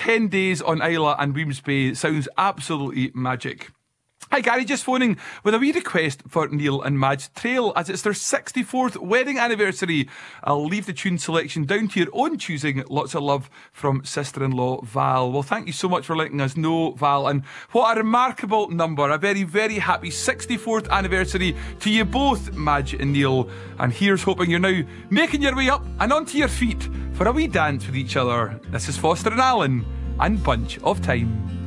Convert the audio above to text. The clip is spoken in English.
10 days on Isla and Weems Bay sounds absolutely magic. Hi Gary, just phoning with a wee request for Neil and Madge Trail as it's their 64th wedding anniversary. I'll leave the tune selection down to your own choosing. Lots of love from sister-in-law Val. Well, thank you so much for letting us know, Val, and what a remarkable number. A very, very happy 64th anniversary to you both, Madge and Neil. And here's hoping you're now making your way up and onto your feet for a wee dance with each other. This is Foster and Allen and Bunch of Time.